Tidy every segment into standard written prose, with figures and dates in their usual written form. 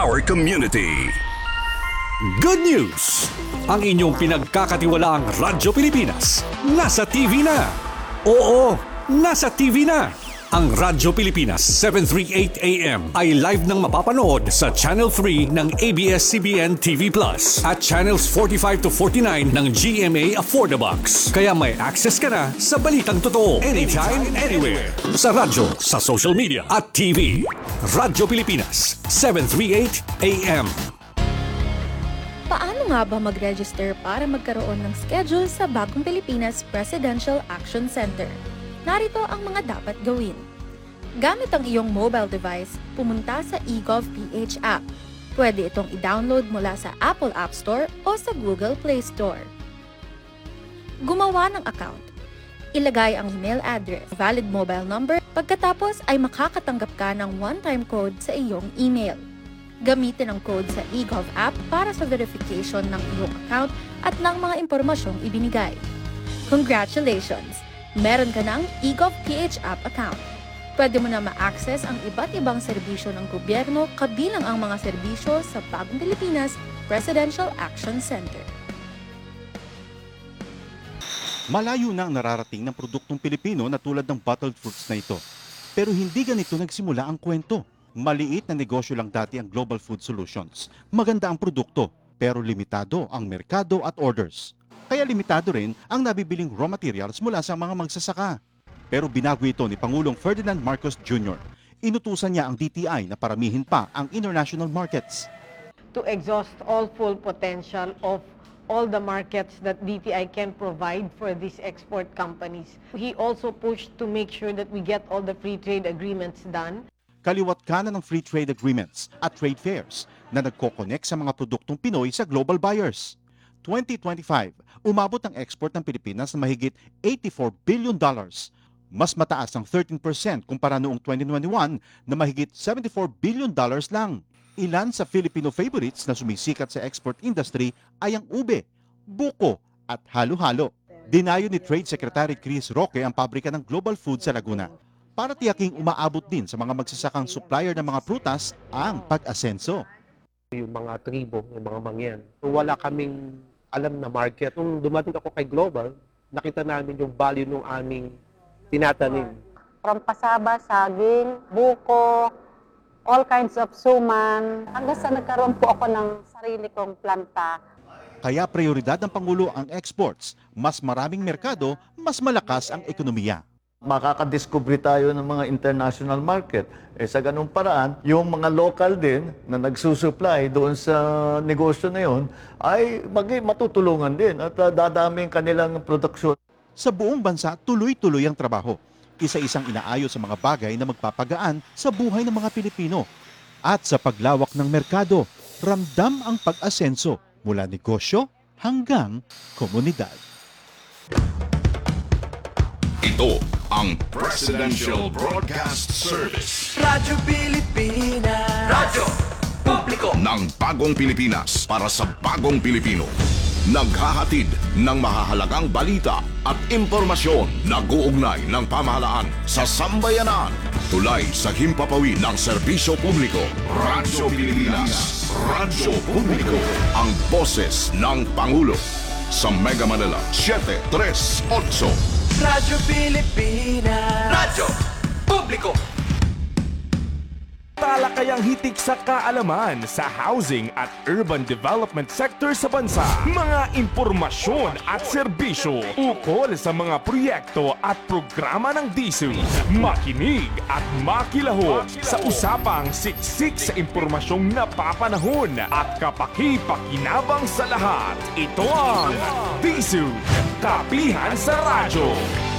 our community. Good news! Ang inyong pinagkakatiwalaang Radyo Pilipinas nasa TV na. Oo, nasa TV na. Ang Radyo Pilipinas 738 AM ay live nang mapapanood sa Channel 3 ng ABS-CBN TV Plus at Channels 45 to 49 ng GMA Affordabox. Kaya may access ka na sa balitang totoo anytime, anywhere. Sa radyo, sa social media at TV. Radyo Pilipinas 738 AM. Paano nga ba mag-register para magkaroon ng schedule sa Bagong Pilipinas Presidential Action Center? Narito ang mga dapat gawin. Gamit ang iyong mobile device, pumunta sa eGov.ph app. Pwede itong i-download mula sa Apple App Store o sa Google Play Store. Gumawa ng account. Ilagay ang email address, valid mobile number, pagkatapos ay makakatanggap ka ng one-time code sa iyong email. Gamitin ang code sa eGov app para sa verification ng iyong account at ng mga impormasyong ibinigay. Congratulations! Meron ka ng eGov.ph app account. Pwede mo na ma-access ang iba't ibang serbisyo ng gobyerno kabilang ang mga serbisyo sa Bagong Pilipinas Presidential Action Center. Malayo na ang nararating ng produktong Pilipino na tulad ng bottled fruits na ito. Pero hindi ganito nagsimula ang kwento. Maliit na negosyo lang dati ang Global Food Solutions. Maganda ang produkto, pero limitado ang merkado at orders. Kaya limitado rin ang nabibiling raw materials mula sa mga magsasaka. Pero binago ito ni Pangulong Ferdinand Marcos Jr. Inutusan niya ang DTI na paramihin pa ang international markets. To exhaust all full potential of all the markets that DTI can provide for these export companies. He also pushed to make sure that we get all the free trade agreements done. Kaliwat kanan ng free trade agreements at trade fairs na nagko-connect sa mga produktong Pinoy sa global buyers. 2025, umabot ang export ng Pilipinas na mahigit $84 billion. Mas mataas ang 13% kumpara noong 2021 na mahigit $74 billion lang. Ilan sa Filipino favorites na sumisikat sa export industry ay ang ube, buko at halo-halo. Dinayo ni Trade Secretary Chris Roque ang pabrika ng Global Food sa Laguna para tiyaking umaabot din sa mga magsasakang supplier ng mga prutas ang pag-asenso. Yung mga tribo, yung mga mangyan. Wala kaming alam na market. Nung dumating ako kay Global, nakita namin yung value ng aming tinatanim. From pasaba, saging, buko, all kinds of suman. Hanggang sa nagkaroon po ako ng sarili kong planta. Kaya prioridad ng Pangulo ang exports. Mas maraming merkado, mas malakas ang ekonomiya. Makakadiscover tayo ng mga international market. Sa ganung paraan, yung mga local din na nagsusupply doon sa negosyo na yon ay matutulungan din at dadaming kanilang produksyon. Sa buong bansa, tuloy-tuloy ang trabaho. Isa-isang inaayos sa mga bagay na magpapagaan sa buhay ng mga Pilipino. At sa paglawak ng merkado, ramdam ang pag-asenso mula negosyo hanggang komunidad. Ito ang Presidential Broadcast Service. Radyo Pilipinas. Radyo Publiko Ng Bagong Pilipinas para sa Bagong Pilipino. Naghahatid ng mahahalagang balita at impormasyon na guugnay ng pamahalaan sa sambayanan. Tulay sa himpapawid ng serbisyo publiko. Radyo Pilipinas. Radyo Publiko. Ang boses ng Pangulo. Sa Mega Manila, 738. Radyo Pilipinas. Radyo Publiko. Talakayang hitik sa kaalaman sa housing at urban development sector sa bansa. Mga impormasyon at serbisyo ukol sa mga proyekto at programa ng DSUD. Makinig at makilahok sa usapang siksik sa impormasyong napapanahon at kapaki-pakinabang sa lahat. Ito ang DSUD, Kapihan sa Radyo.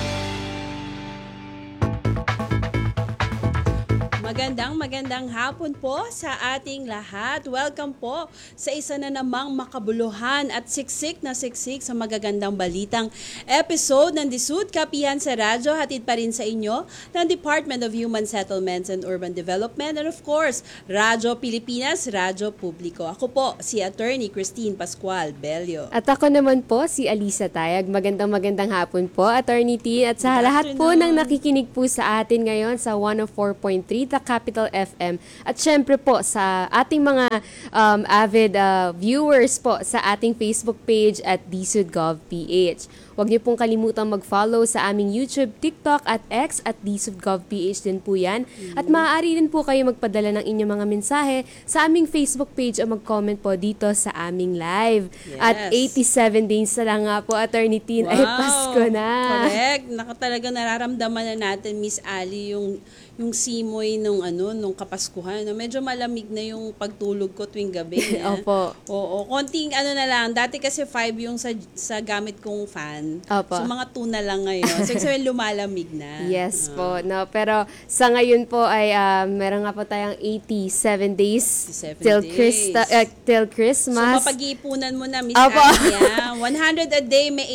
Magandang hapon po sa ating lahat. Welcome po sa isa na namang makabuluhan at siksik sa magagandang balitang episode ng DSUD Kapihan sa Radyo. Hatid pa rin sa inyo ng Department of Human Settlements and Urban Development and of course, Radyo Pilipinas, Radyo Publiko. Ako po si Attorney Christine Pascual Bello. At ako naman po si Alisa Tayag. Magandang hapon po, Attorney T. At sa lahat po ng nakikinig po sa atin ngayon sa 104.3 The Capital FM at syempre po sa ating mga avid viewers po sa ating Facebook page at DSUD.gov.ph. Huwag niyo pong kalimutang mag-follow sa aming YouTube, TikTok at X at DSUD.gov.ph din po yan. At maaari rin po kayo magpadala ng inyong mga mensahe sa aming Facebook page o mag-comment po dito sa aming live. At 87 days na lang nga po, Attorney Tin, ay Pasko na. Correct. Talagang nararamdaman na natin, Miss Ali, yung simoy nung kapaskuhan. Medyo malamig na yung pagtulog ko tuwing gabi. Opo. Oo, konting na lang. Dati kasi 5 yung sa gamit kong fan. Opo. So mga 2 na lang ngayon. So sabihin lumalamig na. Yes po. No, pero sa ngayon po ay meron nga po tayong 87 days till Christmas. So mapag-iipunan mo na, Miss Opo. Ali. 100 a day, may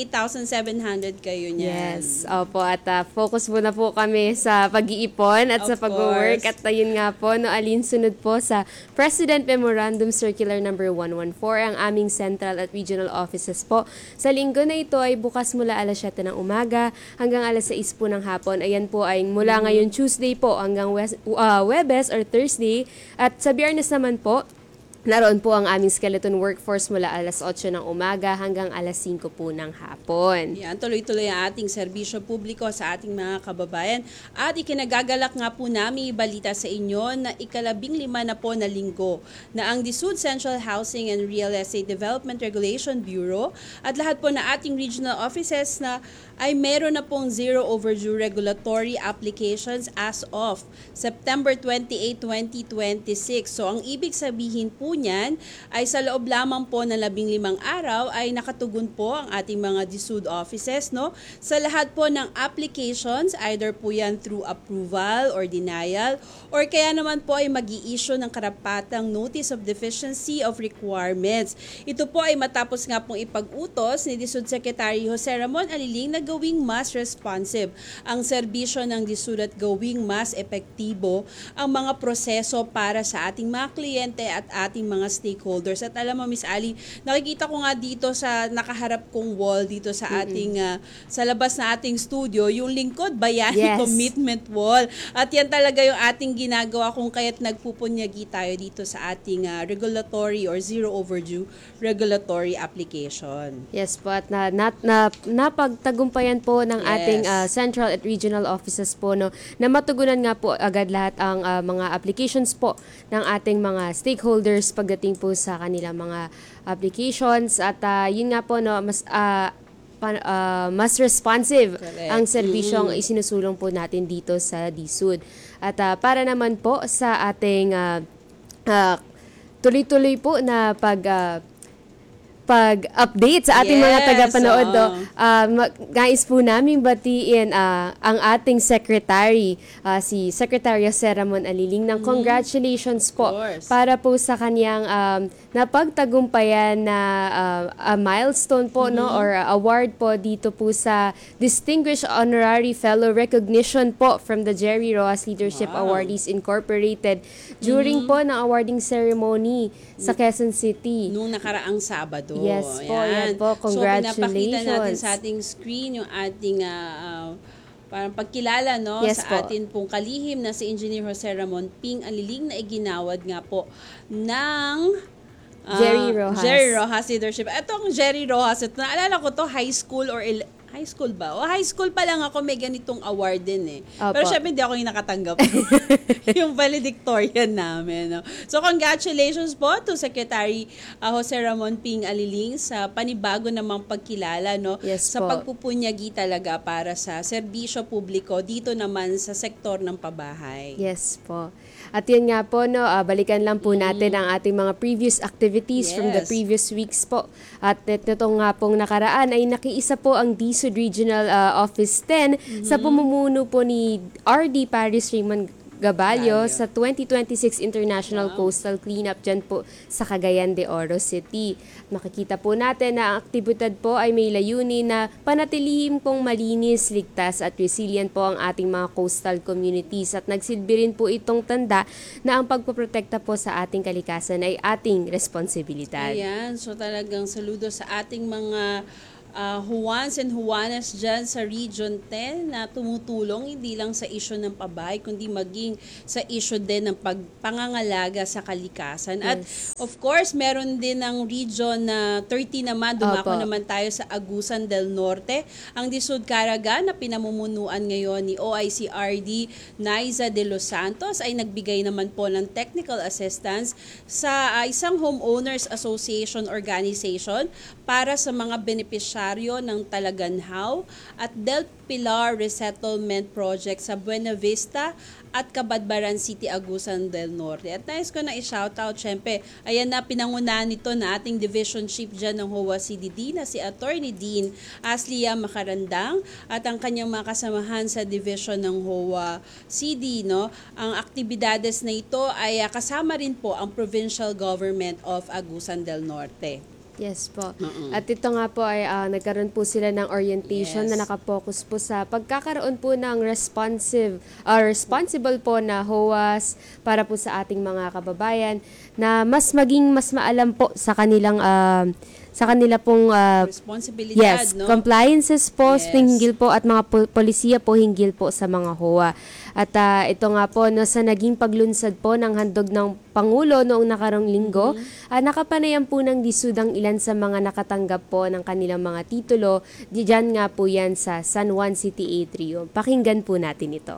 8,700 kayo niyan. Yes. Opo. At focus muna po kami sa pag-iipon at sa pag-work. At ayun nga po, no, alinsunod po sa President Memorandum Circular number 114 ang aming central at regional offices po. Sa linggo na ito ay bukas mula alas 7 ng umaga hanggang alas 6 po ng hapon. Ayan po ay mula ngayon Tuesday po hanggang Webes or Thursday. At sa Biyernes naman po, naroon po ang aming skeleton workforce mula alas 8 ng umaga hanggang alas 5 po ng hapon. Yan, tuloy-tuloy ang ating serbisyo publiko sa ating mga kababayan. At ikinagagalak nga po namin ibalita sa inyo na ika-15 na po na linggo na ang DSUD Central Housing and Real Estate Development Regulation Bureau at lahat po na ating regional offices na ay meron na pong zero overdue regulatory applications as of September 28, 2026. So ang ibig sabihin po niyan ay sa loob lamang po ng 15 araw ay nakatugon po ang ating mga DSUD offices, no? Sa lahat po ng applications, either po yan through approval or denial or kaya naman po ay mag-i-issue ng karapatang Notice of Deficiency of Requirements. Ito po ay matapos nga pong ipag-utos ni DSUD Secretary Jose Ramon Aliling na gawing mas responsive ang serbisyo ng DSUD at gawing mas epektibo ang mga proseso para sa ating mga kliyente at ating mga stakeholders. At alam mo, Miss Ali, nakikita ko nga dito sa nakaharap kong wall dito sa ating sa labas na ating studio, yung Lingkod Bayani Commitment Wall. At yan talaga yung ating ginagawa kung kaya't nagpupunyagi tayo dito sa ating regulatory or zero overdue regulatory application. Yes po, at napagtagumpayan po ng ating central at regional offices po, no, na matugunan nga po agad lahat ang mga applications po ng ating mga stakeholders pagdating po sa kanilang mga applications at yun nga po, no, mas responsive ang serbisyong isinusulong po natin dito sa DSUD. At para naman po sa ating tuloy-tuloy po na pag-update sa ating mga tagapanood, guys po namin batiin ang ating secretary, si Secretary Jose Ramon Aliling ng congratulations po para po sa kanyang napagtagumpayan na milestone po, no, or award po dito po sa Distinguished Honorary Fellow Recognition po from the Jerry Rojas Leadership Awardees Incorporated during po ng awarding ceremony sa Quezon City nung nakaraang Sabado. Yes po, yan po. Congratulations. So, pinapakita natin sa ating screen yung ating parang pagkilala, no, yes, sa po. atin pong kalihim na si Engineer Jose Ramon Ping Aliling na iginawad nga po ng Jerry Rojas Leadership. Itong Jerry Rojas, ito, naalala ko to high school or high school ba? O high school pa lang ako may ganitong award din eh. Opo. Pero syempre hindi ako yung nakatanggap. Yung valedictorian namin. No? So congratulations po to Secretary Jose Ramon Ping Aliling sa panibago namang pagkilala, no, yes, sa po. pagpupunyagi talaga para sa serbisyo publiko dito naman sa sektor ng pabahay. Yes po. At yun nga po, no, balikan lang po natin ang ating mga previous activities from the previous weeks po. At itong nga pong nakaraan ay nakiisa po ang DSUD Regional Office 10 sa pamumuno po ni RD Paris Raymond Gabalio sa 2026 International Coastal Cleanup dyan po sa Cagayan de Oro City. Makikita po natin na ang aktibidad po ay may layunin na panatilihin pong malinis, ligtas at resilient po ang ating mga coastal communities at nagsilbi rin po itong tanda na ang pagpoprotekta po sa ating kalikasan ay ating responsibilidad. Ayan, so talagang saludo sa ating mga Juans and Juanas dyan sa Region 10 na tumutulong hindi lang sa issue ng pabahay, kundi maging sa issue din ng pangangalaga sa kalikasan. At of course, meron din ng Region 30 naman, dumako naman tayo sa Agusan del Norte. Ang Disud Caraga na pinamumunuan ngayon ni OICRD Naiza de los Santos ay nagbigay naman po ng technical assistance sa isang homeowners association organization para sa mga benepisyaryo ng Talaganhaw at Del Pilar Resettlement Project sa Buena Vista at Cabadbaran City, Agusan del Norte. At nais ko na i-shoutout, syempre, ayan na pinangunahan nito na ating division chief dyan ng HOA CDD na si Attorney Dean Aslia Macarandang at ang kanyang mga kasamahan sa division ng HOA CD. No? Ang aktibidades na ito ay kasama rin po ang Provincial Government of Agusan del Norte. Yes po. At ito nga po ay nagkaroon po sila ng orientation na nakapokus po sa pagkakaroon po ng responsible po na HOAs para po sa ating mga kababayan na mas maalam po sa kanilang sa kanila pong responsibilidad, no? Compliances po hinggil po at mga polisiya po hinggil po sa mga HOA. At ito nga po no, sa naging paglunsad po ng handog ng Pangulo noong nakarang linggo, nakapanayan po ng Disud ang ilan sa mga nakatanggap po ng kanilang mga titulo. Diyan nga po yan sa San Juan City Atrium. Pakinggan po natin ito.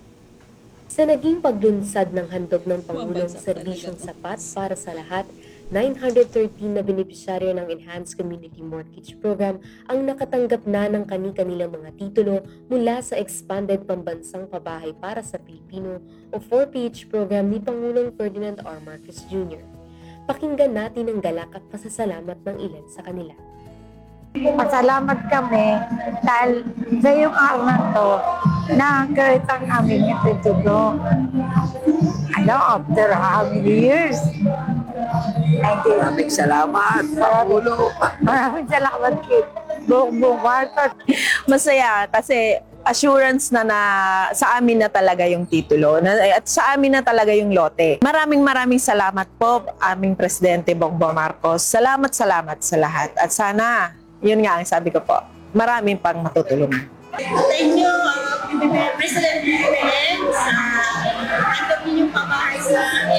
Sa naging paglunsad ng handog ng Pangulong Serbisyong Sapat para sa Lahat, 913 na benepisyaryo ng Enhanced Community Mortgage Program ang nakatanggap na ng kani-kanilang mga titulo mula sa Expanded Pambansang Pabahay para sa Pilipino o 4PH program ni Pangulong Ferdinand R. Marcos Jr. Pakinggan natin ang galak at pasasalamat ng ilan sa kanila. Pasalamat kami dahil sa yung araw na to, nakakit ang aming titulo. After how many years? Maraming salamat, Pangulo. Maraming salamat kay Bongbong Marcos. Masaya kasi assurance na sa amin na talaga yung titulo at sa amin na talaga yung lote. Maraming salamat po aming Presidente Bongbong Marcos. Salamat sa lahat. At sana, yun nga ang sabi ko po, maraming pang matutulungan. Thank you, President Pilipinas, ang kami yung pabahay sa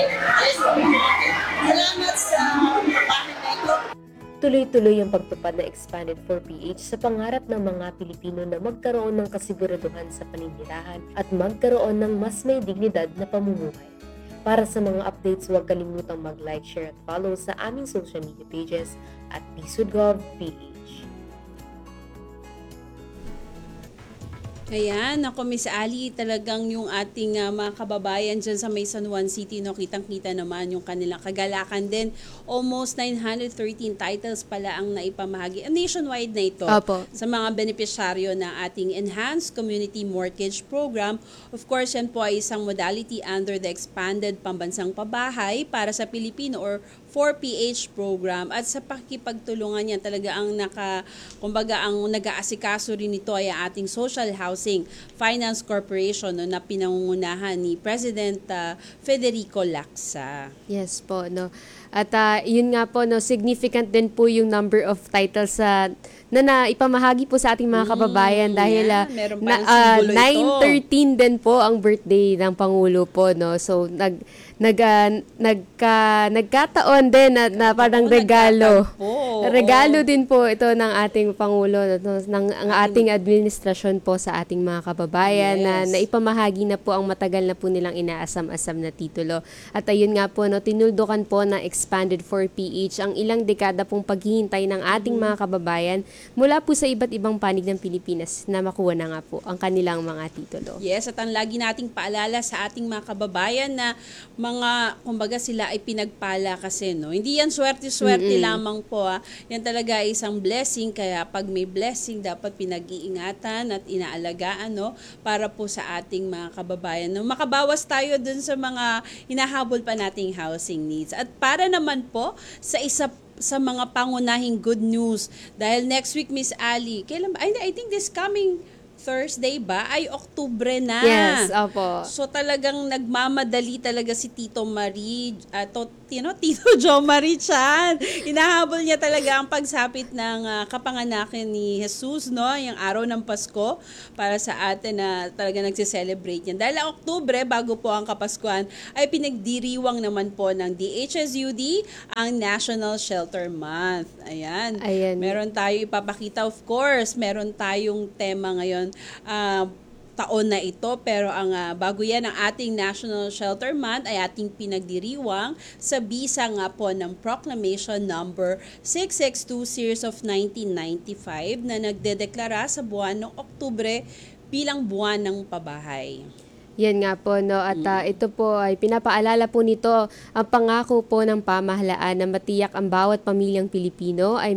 salamat sa pabahay na ito. Tuloy-tuloy ang pagtupad ng Expanded 4PH sa pangarap ng mga Pilipino na magkaroon ng kasiguraduhan sa paninirahan at magkaroon ng mas may dignidad na pamumuhay. Para sa mga updates, huwag kalimutang mag-like, share at follow sa aming social media pages at DisudGov.ph. Ayan, ako Miss Ali, talagang yung ating mga kababayan dyan sa may San Juan City, no, kitang-kita naman yung kanilang kagalakan din. Almost 913 titles pala ang naipamahagi. Nationwide na ito sa mga benepisyaryo ng ating Enhanced Community Mortgage Program. Of course, yan po ay isang modality under the Expanded Pambansang Pabahay para sa Pilipino or 4PH program. At sa pakikipagtulungan yan, talaga ang ang nag-aasikaso rin ito ay ating Social Housing Finance Corporation, no, na pinangungunahan ni President Federico Lacsa. Yes po, no. At yun nga po, no, significant din po yung number of titles na ipamahagi po sa ating mga kababayan dahil 913 din po ang birthday ng Pangulo po, no. So nagkataon din na parang regalo. Regalo din po ito ng ating Pangulo, no, ng ating administrasyon po sa ating mga kababayan na ipamahagi na po ang matagal na po nilang inaasam-asam na titulo. At ayun nga po, no, tinuldukan po ng Expanded 4PH ang ilang dekada pong paghihintay ng ating mga kababayan mula po sa iba't ibang panig ng Pilipinas na makuha na nga po ang kanilang mga titulo. Yes, at ang lagi nating paalala sa ating mga kababayan na mga, kumbaga sila ay pinagpala kasi, no. Hindi yan swerte-swerte lamang po. Yan talaga ay isang blessing, kaya pag may blessing, dapat pinag-iingatan at inaalagaan, no, para po sa ating mga kababayan. No, makabawas tayo dun sa mga hinahabol pa nating housing needs. At para naman po sa sa mga pangunahing good news, dahil next week, Miss Ali, kailan ba? I think this coming Thursday ba ay Oktubre na. Yes, opo. So talagang nagmamadali talaga si Tito Marie, Tito Jo Marie Chan. Inahabol niya talaga ang pagsapit ng kapanganakan ni Jesus, no? Yung araw ng Pasko para sa atin na talaga nagse-celebrate yan. Dahil ang Oktubre, bago po ang Kapaskuhan, ay pinagdiriwang naman po ng DHSUD ang National Shelter Month. Ayan. Meron tayo ipapakita, of course. Meron tayong tema ngayon taon na ito, pero ang bago yan ang ating National Shelter Month ay ating pinagdiriwang sa bisa nga po ng Proclamation Number 662 Series of 1995 na nagdedeklara sa buwan ng Oktubre bilang buwan ng pabahay. Yan nga po, no? At ito po ay pinapaalala po nito ang pangako po ng pamahalaan na matiyak ang bawat pamilyang Pilipino ay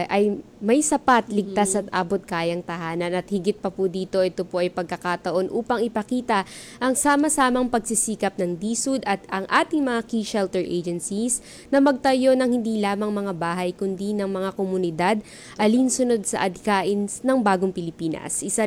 may sapat, ligtas at abot kayang tahanan. At higit pa po dito, ito po ay pagkakataon upang ipakita ang sama-samang pagsisikap ng DSUD at ang ating mga key shelter agencies na magtayo ng hindi lamang mga bahay kundi ng mga komunidad alinsunod sa adhikain ng bagong Pilipinas. Isa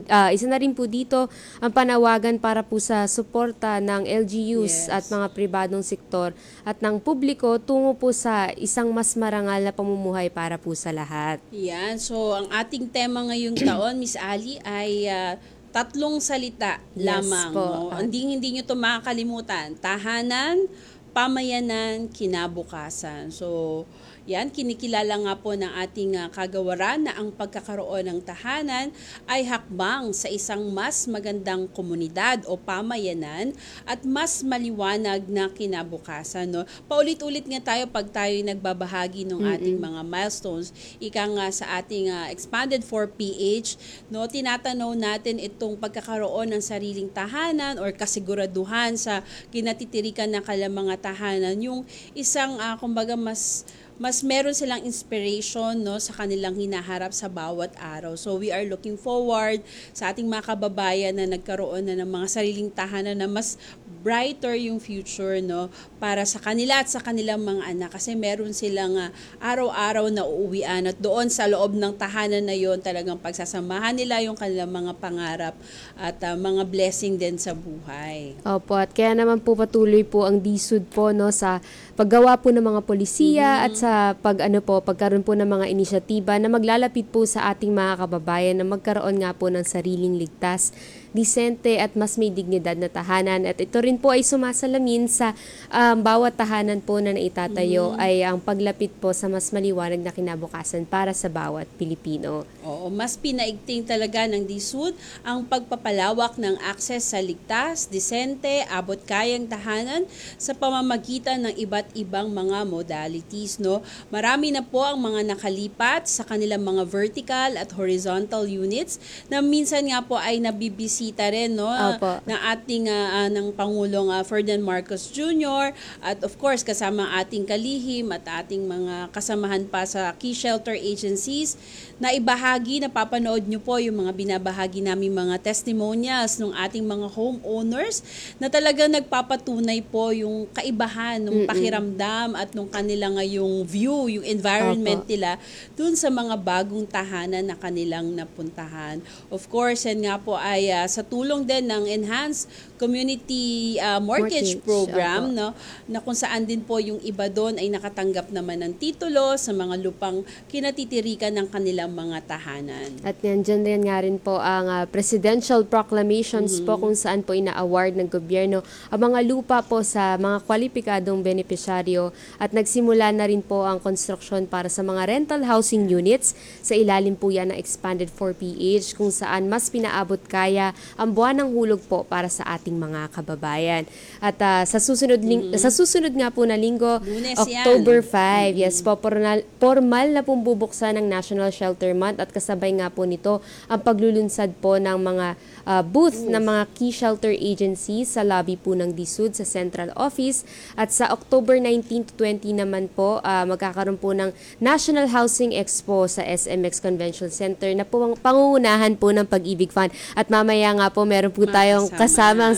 na rin po dito ang panawagan para po sa suporta ng LGUs at mga pribadong sektor at ng publiko tungo po sa isang mas marangal na pamumuhay para po sa lahat. Yan. So, ang ating tema ngayong taon, Miss Ali, ay 3 salita lamang. Po. No? Hindi nyo ito makakalimutan. Tahanan, pamayanan, kinabukasan. So, yan, kinikilala nga po ng ating kagawaran na ang pagkakaroon ng tahanan ay hakbang sa isang mas magandang komunidad o pamayanan at mas maliwanag na kinabukasan. No? Paulit-ulit nga tayo pag tayo nagbabahagi ng ating mga milestones. Ika nga sa ating Expanded 4PH, no, tinatanaw natin itong pagkakaroon ng sariling tahanan or kasiguraduhan sa kinatitirikan ng kanilang mga tahanan. Yung isang, kumbaga, mas meron silang inspiration, no, sa kanilang hinaharap sa bawat araw. So we are looking forward sa ating mga kababayan na nagkaroon na ng mga sariling tahanan na mas brighter yung future, no, para sa kanila at sa kanilang mga anak, kasi meron silang araw-araw na uuwian at doon sa loob ng tahanan na yon talagang pagsasamahan nila yung kanilang mga pangarap at mga blessing din sa buhay. Opo, at kaya naman po patuloy po ang DSUD po, no, sa paggawa po ng mga polisiya at sa pagkaroon po ng mga inisyatiba na maglalapit po sa ating mga kababayan na magkaroon nga po ng sariling ligtas, disente at mas may dignidad na tahanan. At ito rin po ay sumasalamin sa bawat tahanan po na naitatayo ay ang paglapit po sa mas maliwanag na kinabukasan para sa bawat Pilipino. Oo, mas pinaigting talaga ng DSUD ang pagpapalawak ng akses sa ligtas, disente, abot kayang tahanan sa pamamagitan ng iba't ibang mga modalities, no? Marami na po ang mga nakalipat sa kanilang mga vertical at horizontal units na minsan nga po ay nabibisita rin, no, ng ating ng Pangulong Ferdinand Marcos Jr. at of course kasama ating kalihim at ating mga kasamahan pa sa key shelter agencies na ibahagi, napapanood nyo po yung mga binabahagi namin mga testimonials ng ating mga homeowners na talaga nagpapatunay po yung kaibahan ng pakiramdam at nung kanila ngayong view, yung environment nila dun sa mga bagong tahanan na kanilang napuntahan. Of course, yan nga po ay sa tulong din ng Enhanced Community Mortgage Program, no, na kung saan din po yung iba doon ay nakatanggap naman ng titulo sa mga lupang kinatitirikan ng kanilang mga tahanan. At nandyan din nga rin po ang presidential proclamations po kung saan po ina-award ng gobyerno ang mga lupa po sa mga kwalipikadong benepisyaryo at nagsimula na rin po ang construction para sa mga rental housing units sa ilalim po yan ng Expanded 4PH kung saan mas pinaabot kaya ang buwan ng hulog po para sa ating mga kababayan. At sa susunod nga po na linggo, Lunes October 5, yes po, formal na pong bubuksan ng National Shelter Month at kasabay nga po nito ang paglulunsad po ng mga booth ng mga key shelter agencies sa lobby po ng DSUD sa Central Office. At sa October 19 to 20 naman po, magkakaroon po ng National Housing Expo sa SMX Convention Center na po pangungunahan po ng Pag-ibig Fund. At mamaya nga po meron po tayong kasamang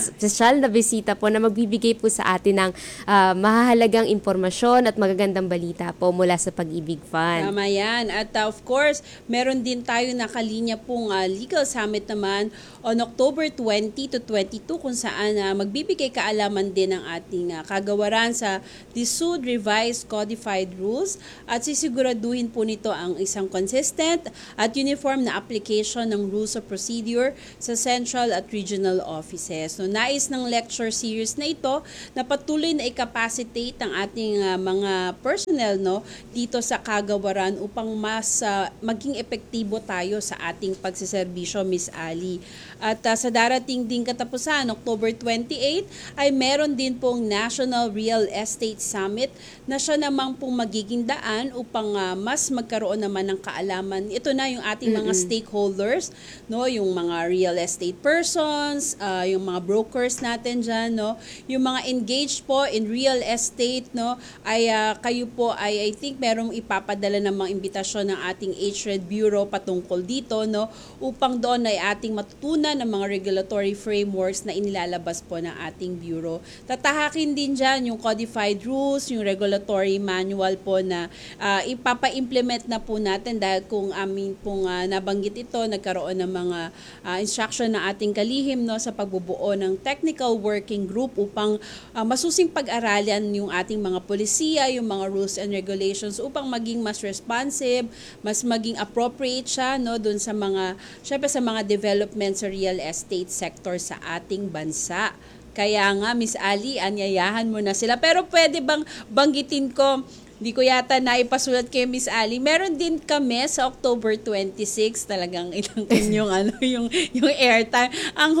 special na bisita po na magbibigay po sa atin ng mahahalagang impormasyon at magagandang balita po mula sa Pag-ibig Fund. Tama yan. At of course, meron din tayo nakalinya pong legal summit naman on October 20 to 22 kung saan magbibigay kaalaman din ng ating kagawaran sa DSUD Revised Codified Rules at sisiguraduhin po nito ang isang consistent at uniform na application ng Rules of Procedure sa central at regional offices. So, nais ng lecture series na ito na patuloy na i-capacitate ang ating mga personnel dito sa kagawaran upang mas maging epektibo tayo sa ating pagsiservisyo, Miss Ali. At sa darating din katapusan, October 28, ay meron din pong National Real Estate Summit na siya namang pong magiging daan upang mas magkaroon naman ng kaalaman. Ito na yung ating mga stakeholders, yung mga real estate persons, yung mga brokers natin dyan, yung mga engaged po in real estate, ay kayo po ay I think merong ipapadala ng mga imbitasyon ng ating HRED Bureau patungkol dito, upang doon ay ating matutunan ng mga regulatory frameworks na inilalabas po ng ating Bureau. Tatahakin din dyan yung codified rules, yung regulatory manual po na ipapa-implement na po natin dahil kung amin pong nabanggit ito, nagkaroon ng mga instruction ng ating kalihim sa pagbubuo ng technical working group upang masusing pag-aralan yung ating mga polisiya, yung mga rules and regulations upang maging mas responsive, mas maging appropriate siya doon sa mga, syempre sa mga development sa real estate sector sa ating bansa. Kaya nga, Miss Ali, anyayahan mo na sila. Pero pwede bang banggitin ko, hindi ko yata naipasulat kay Miss Ali. Meron din kami sa October 26, talagang ilangkin yung yung airtime. Ang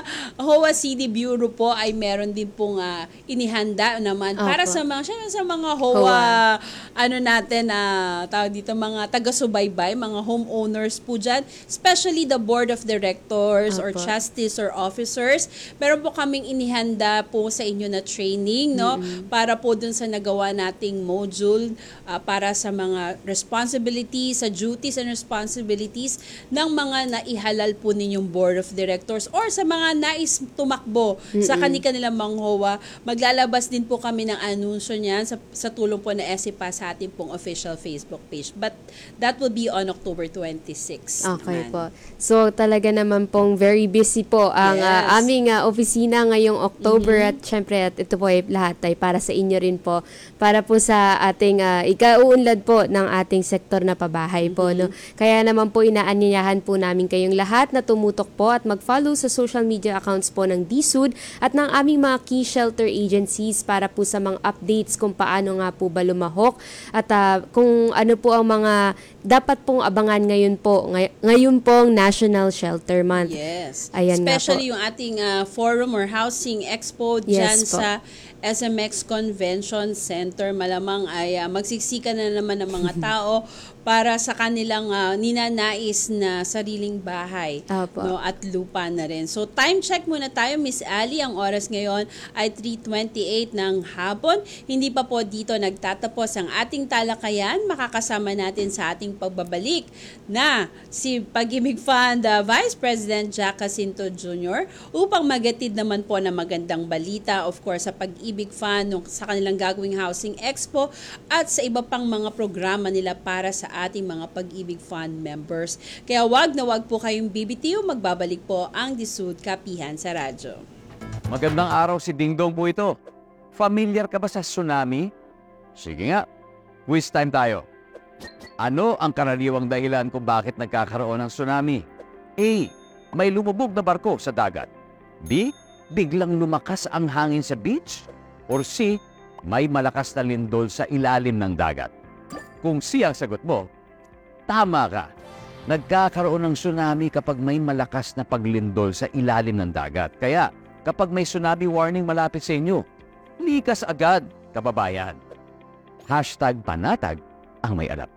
HOA CD Bureau po ay meron din pong inihanda naman para sa mga HOA natin tawag dito mga taga-subaybay, mga homeowners po diyan, especially the board of directors or trustees or officers. Meron po kaming inihanda po sa inyo na training para po dun sa nagawa nating module para sa mga responsibilities, sa duties and responsibilities ng mga naihalal po ninyong board of directors or sa mga nais tumakbo sa kanilang mga HOA. Maglalabas din po kami ng anunsyo niyan sa tulong po na SIPA sa ating pong official Facebook page. But that will be on October 26. Okay po. So talaga naman pong very busy po ang aming opisina ngayong October at syempre at ito po ay lahat ay para sa inyo rin po. Para po sa ating ikauunlad po ng ating sektor na pabahay po. Kaya naman po inaanyayahan po namin kayong lahat na tumutok po at mag-follow sa social media accounts po ng DSUD at ng aming mga key shelter agencies para po sa mga updates kung paano nga po ba lumahok at kung ano po ang mga dapat pong abangan ngayon pong National Shelter Month. Yes. Ayan especially yung ating forum or housing expo dyan sa SMX Convention Center. Malamang ay magsiksika na naman ng mga tao para sa kanilang ninanais na sariling bahay at lupa na rin. So time check muna tayo, Miss Ali. Ang oras ngayon ay 3:28 ng hapon. Hindi pa po dito nagtatapos ang ating talakayan. Makakasama natin sa ating pagbabalik na si Pag-ibig Fund Vice President Jack Jacinto Jr. upang magatid naman po na magandang balita, of course, sa Pag-ibig Fund sa kanilang gagawing Housing Expo at sa iba pang mga programa nila para sa ating mga Pag-ibig Fund members. Kaya wag na wag po kayong bibitiw, magbabalik po ang DSUD Kapihan sa radyo. Magandang araw, si Dingdong po ito. Familiar ka ba sa tsunami? Sige nga, quiz time tayo. Ano ang karaniwang dahilan kung bakit nagkakaroon ng tsunami? A. May lumubog na barko sa dagat. B. Biglang lumakas ang hangin sa beach. Or C. May malakas na lindol sa ilalim ng dagat. Kung C ang sagot mo, tama ka. Nagkakaroon ng tsunami kapag may malakas na paglindol sa ilalim ng dagat. Kaya kapag may tsunami warning malapit sa inyo, likas agad, kababayan. #panatag ang may alam.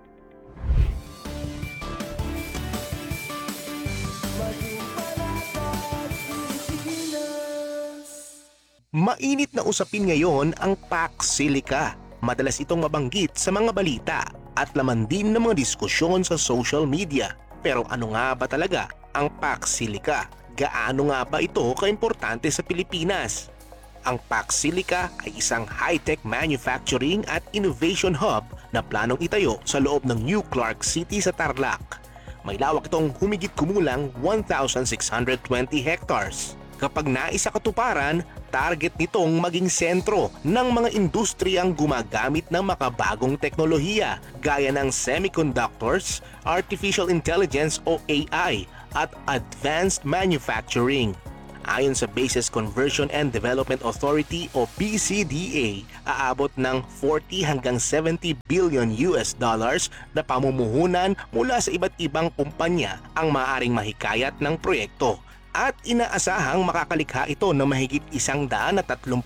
Mainit na usapin ngayon ang Pax Silica. Madalas itong mabanggit sa mga balita at laman din ng mga diskusyon sa social media. Pero ano nga ba talaga ang Pax Silica? gaano nga ba ito kaimportante sa Pilipinas? Ang PAC Silica ay isang high-tech manufacturing at innovation hub na planong itayo sa loob ng New Clark City sa Tarlac. May lawak itong humigit kumulang 1,620 hectares. Kapag naisa katuparan, target nitong maging sentro ng mga industriyang gumagamit ng makabagong teknolohiya gaya ng semiconductors, artificial intelligence o AI at advanced manufacturing. Ayon sa Bases Conversion and Development Authority o BCDA, aabot ng 40 hanggang 70 billion US dollars na pamumuhunan mula sa iba't ibang kumpanya ang maaaring mahikayat ng proyekto. At inaasahang makakalikha ito ng mahigit 130,000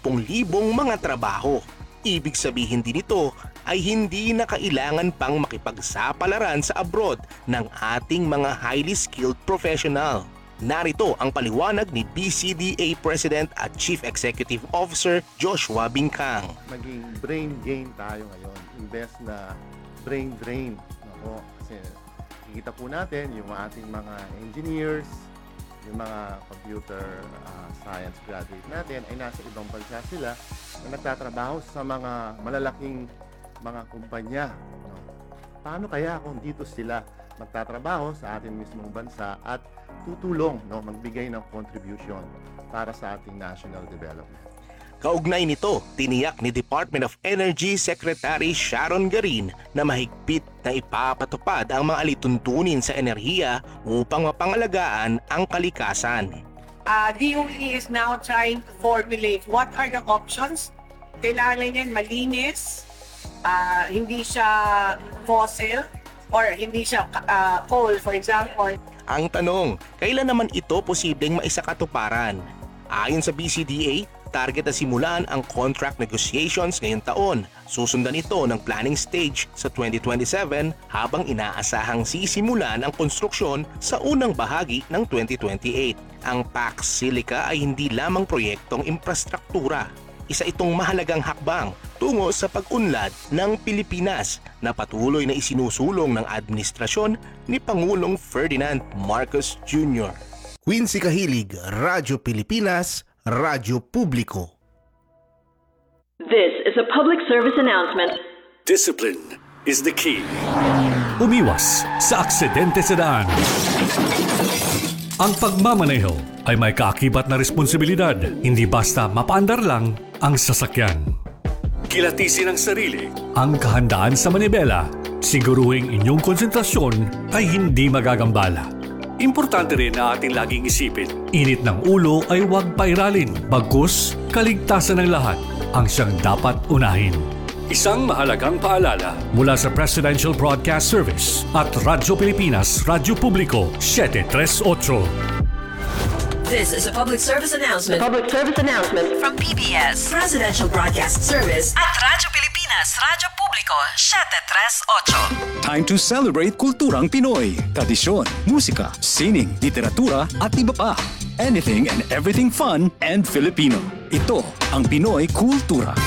mga trabaho. Ibig sabihin din ito ay hindi na kailangan pang makipagsapalaran sa abroad ng ating mga highly skilled professional. Narito ang paliwanag ni BCDA President at Chief Executive Officer Joshua Bingkang. Maging brain gain tayo ngayon, invest na brain drain. Kasi kikita po natin yung ating mga engineers, yung mga computer science graduate natin ay nasa ibang bansa sila na nagtatrabaho sa mga malalaking mga kumpanya. Paano kaya kung dito sila magtatrabaho sa ating mismong bansa at tutulong, magbigay ng contribution para sa ating national development? Kaugnay nito, tiniyak ni Department of Energy Secretary Sharon Garin na mahigpit na ipapatupad ang mga alituntunin sa enerhiya upang mapangalagaan ang kalikasan. DOE is now trying to formulate what are the options. Kailangan yan malinis, hindi siya fossil, or hindi siya coal, for example. Ang tanong, kailan naman ito posibleng maisakatuparan? Ayon sa BCDA, target na simulan ang contract negotiations ngayong taon. Susundan ito ng planning stage sa 2027 habang inaasahang sisimulan ang konstruksyon sa unang bahagi ng 2028. Ang PAC Silica ay hindi lamang proyektong infrastruktura. Isa itong mahalagang hakbang tungo sa pag-unlad ng Pilipinas na patuloy na isinusulong ng administrasyon ni Pangulong Ferdinand Marcos Jr. Quincy Kahilig, Radyo Pilipinas, Radyo Publiko. This is a public service announcement. Discipline is the key. Umiwas sa aksidente sa daan. Ang pagmamaneho ay may kaakibat na responsibilidad. Hindi basta mapaandar lang ang sasakyan. Kilatisin ang sarili, ang kahandaan sa manibela. Siguruhing inyong konsentrasyon ay hindi magagambala. Importante rin na ating laging isipin, init ng ulo ay huwag pairalin. Bagkus, kaligtasan ng lahat ang siyang dapat unahin. Isang mahalagang paalala mula sa Presidential Broadcast Service at Radyo Pilipinas, Radyo Publiko, 738. This is a public service announcement. Public service announcement From PBS, Presidential Broadcast Service at Radyo Pilipinas, Radyo Publiko, 738. Time to celebrate kulturang Pinoy. Tradisyon, musika, sining, literatura at iba pa. Anything and everything fun and Filipino. Ito ang Pinoy Kultura.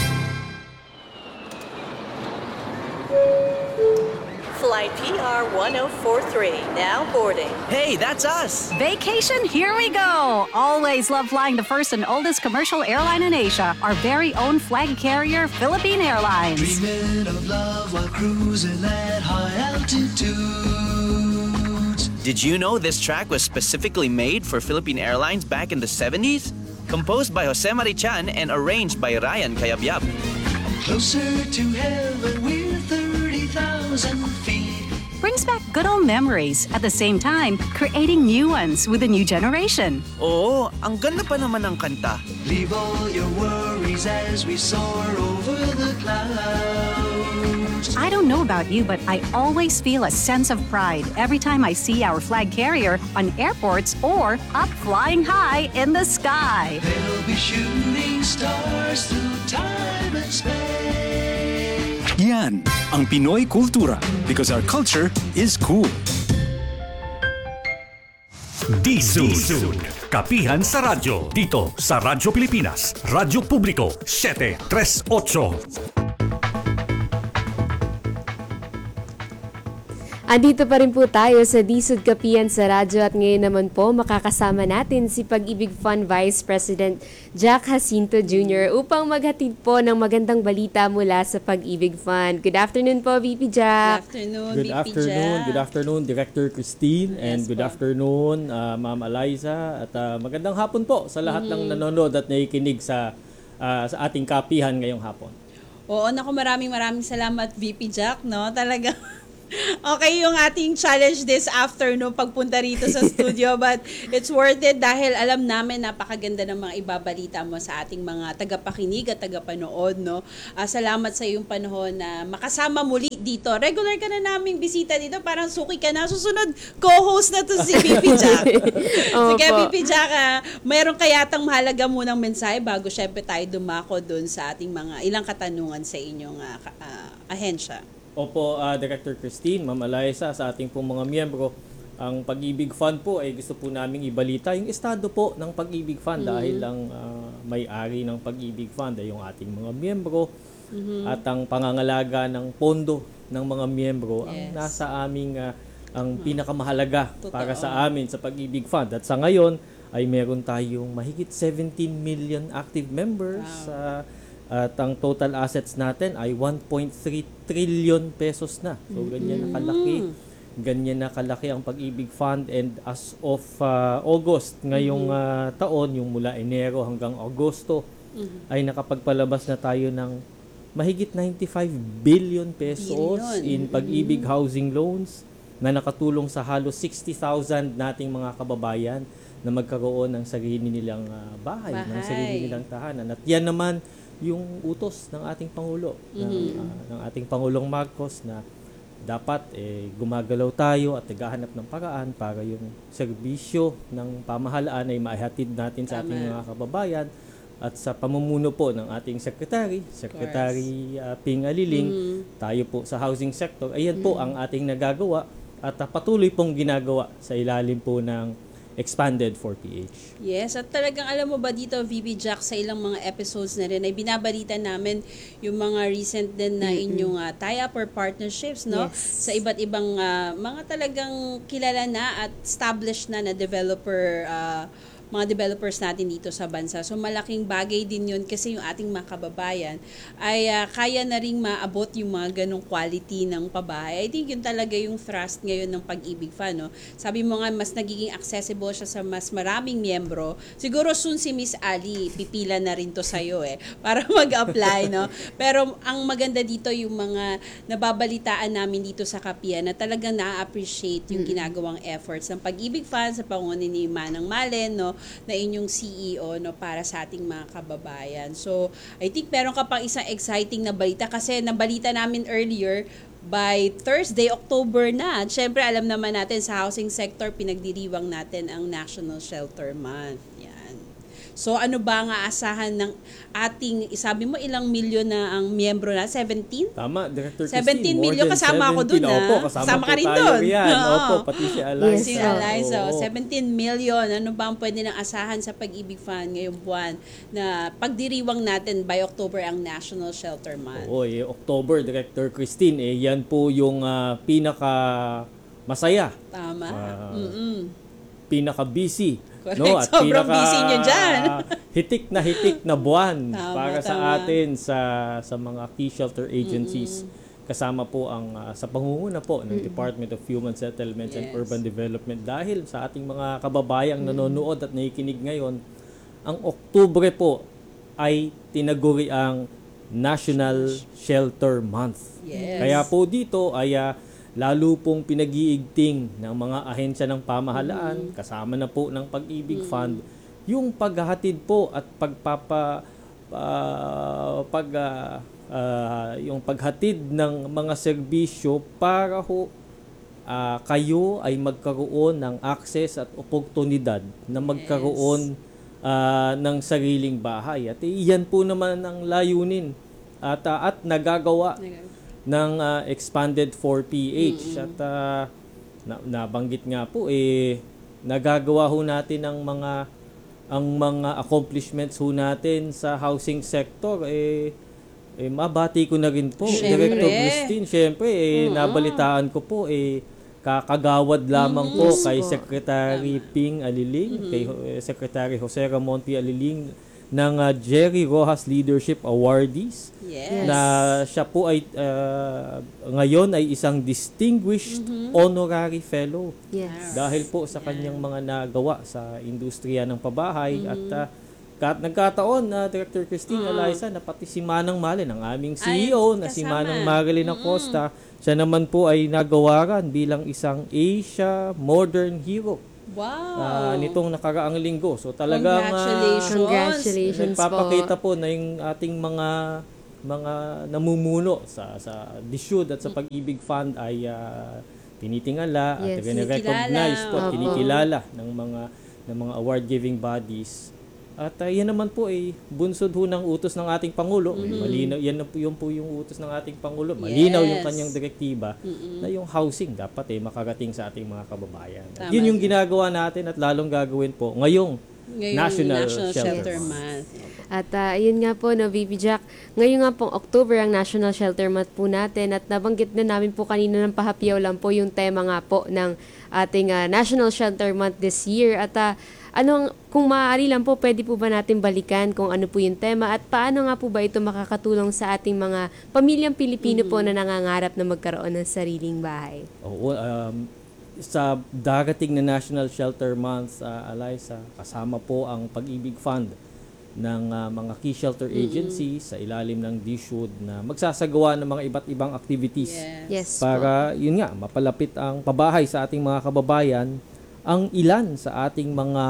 Flight PR 1043, now boarding. Hey, that's us! Vacation, here we go! Always love flying the first and oldest commercial airline in Asia, our very own flag carrier, Philippine Airlines. Dreaming of love while cruising at high altitudes. Did you know this track was specifically made for Philippine Airlines back in the 70s? Composed by Jose Marichan and arranged by Ryan Cayabyab. Closer to heaven with 30,000 feet. Brings back good old memories, at the same time, creating new ones with the new generation. Oo, ang ganda pa naman ng kanta. Leave all your worries as we soar over the clouds. I don't know about you, but I always feel a sense of pride every time I see our flag carrier on airports or up flying high in the sky. They'll be shooting stars through time and space. Yan ang Pinoy Kultura because our culture is cool. D-Zone. Kapihan sa radyo. Dito sa Radyo Pilipinas, Radyo Publiko, 738. Andito pa rin po tayo sa Disud Kapiyan sa radyo at ngayon naman po makakasama natin si Pag-ibig Fund Vice President Jack Jacinto Jr. upang maghatid po ng magandang balita mula sa Pag-ibig Fund. Good afternoon po, VP Jack. Good afternoon, Good afternoon, Director Christine, and good afternoon, Ma'am Eliza. At magandang hapon po sa lahat ng nanonood at nakikinig sa ating kapihan ngayong hapon. Oo, naku, maraming salamat, VP Jack, no? Talaga. Okay yung ating challenge this afternoon pagpunta rito sa studio, but it's worth it dahil alam namin napakaganda ng mga ibabalita mo sa ating mga tagapakinig at tagapanood, no? Salamat sa iyong panahon na makasama muli dito. Regular ka na naming bisita dito, parang suki ka na. Susunod, co-host na to si VP Jack. Sige, VP Jack, mayroon kayatang mahalaga munang mensahe bago syempre tayo dumako dun sa ating mga ilang katanungan sa inyong ahensya. Opo, Director Christine, Ma'am Eliza, sa ating pong mga miyembro, ang Pag-ibig Fund po ay gusto po naming ibalita yung estado po ng Pag-ibig Fund dahil lang may-ari ng Pag-ibig Fund ay yung ating mga miyembro at ang pangangalaga ng pondo ng mga miyembro ang nasa aming ang pinakamahalaga para sa amin sa Pag-ibig Fund. At sa ngayon ay meron tayong mahigit 17 million active members. At ang total assets natin ay 1.3 trillion pesos na. So ganyan na kalaki ang Pag-ibig Fund, and as of August ngayong taon, yung mula Enero hanggang Agosto, ay nakapagpalabas na tayo ng mahigit 95 billion pesos in Pag-ibig housing loans na nakatulong sa halos 60,000 nating mga kababayan na magkaroon ng sarili nilang bahay, ng sarili nilang tahanan. At yan naman yung utos ng ating Pangulo, ng ating Pangulong Marcos, na dapat gumagalaw tayo at naghahanap ng paraan para yung serbisyo ng pamahalaan ay maihatid natin sa ating mga kababayan. At sa pamumuno po ng ating Secretary Ping Aliling, tayo po sa housing sector, ayan po ang ating nagagawa at patuloy pong ginagawa sa ilalim po ng Expanded 4PH. Yes, at talagang alam mo ba dito, VP Jack, sa ilang mga episodes na rin ay binabalita namin yung mga recent din na inyong tie-up or partnerships, no? Sa iba't ibang mga talagang kilala na at established na developer, mga developers natin dito sa bansa. So malaking bagay din yun kasi yung ating mga kababayan ay kaya na ring maabot yung mga ganong quality ng pabahay. I think yun talaga yung thrust ngayon ng Pag-ibig Fund, no? Sabi mo nga, mas nagiging accessible siya sa mas maraming miyembro. Siguro soon si Miss Ali, pipila na rin to sa'yo para mag-apply, no? Pero ang maganda dito yung mga nababalitaan namin dito sa Kapihan na talagang na-appreciate yung ginagawang efforts ng Pag-ibig Fund sa pangunan ni Manang Malen, no? Na inyong CEO, no, para sa ating mga kababayan. So, I think meron ka pang isang exciting na balita kasi nabalita namin earlier by Thursday, October na. Siyempre, alam naman natin sa housing sector, pinagdiriwang natin ang National Shelter Month. Yan. So, ano ba ang aasahan ng ating, sabi mo, ilang milyon na ang miyembro na? 17? Tama, Director 17 milyon, kasama ako dun, Opo, kasama ka rin dun. Opo, pati si Eliza. Si Eliza. 17 million. Ano ba ang pwede nang asahan sa Pag-ibig Fund ngayong buwan na pagdiriwang natin by October ang National Shelter Month? Oo, October, Director Christine, yan po yung pinaka masaya. Tama. Pinaka busy. Correct. No? At sobrang busy nyo dyan. hitik na buwan para sa atin sa mga key shelter agencies. Kasama po ang sa pangunguna po ng Department of Human Settlements and Urban Development. Dahil sa ating mga kababayang nanonood at nakikinig ngayon, ang Oktubre po ay tinaguri ang National Shelter Month. Yes. Kaya po dito ay lalo pong pinag-iigting ng mga ahensya ng pamahalaan, kasama na po ng Pag-ibig Fund, yung paghahatid po at yung paghatid ng mga serbisyo para ho kayo ay magkaroon ng access at oportunidad na magkaroon ng sariling bahay. At iyan po naman ang layunin at nagagawa ng Expanded 4PH. At nabanggit nga po, nagagawa ho natin ang mga accomplishments ho natin sa housing sector. Mabati ko na rin po, Director Christine. Siyempre, nabalitaan ko po, kakagawad lamang po Yes kay po. Secretary Ping Aliling, kay Secretary Jose Ramon P. Aliling ng Jerry Rojas Leadership Awardees. Yes. Na siya po ay ngayon ay isang distinguished honorary fellow. Yes. Dahil po sa kanyang mga nagawa sa industriya ng pabahay at nagkataon na Director Christine Eliza na pati si Manang Malin, ang aming CEO na si Manang Marilyn Acosta, siya naman po ay nagawaran bilang isang Asia Modern Hero. Wow. Nitong nakaraang linggo. So talagang Congratulations nagpapakita po na yung ating mga namumuno sa DSUD at sa Pag-ibig Fund ay tinitingala at recognize po at kinikilala ng mga award-giving bodies. At yan naman po ay bunsod ho ng utos ng ating Pangulo. Malinaw, yun po yung utos ng ating Pangulo. Malinaw yung kanyang direktiba na yung housing dapat makarating sa ating mga kababayan. At yun yung ginagawa natin at lalong gagawin po ngayong National Shelter Month. At ayun nga po, no, VP Jack, ngayon nga pong October ang National Shelter Month po natin at nabanggit na namin po kanina ng pahapyaw lang po yung tema nga po ng ating National Shelter Month this year. At kung maaari lang po, pwede po ba natin balikan kung ano po yung tema at paano nga po ba ito makakatulong sa ating mga pamilyang Pilipino po na nangangarap na magkaroon ng sariling bahay? Oo, sa darating na National Shelter Month, Eliza, kasama po ang Pag-ibig Fund ng mga key shelter agencies sa ilalim ng DSUD na magsasagawa ng mga iba't ibang activities para yun nga mapalapit ang pabahay sa ating mga kababayan. Ang ilan sa ating mga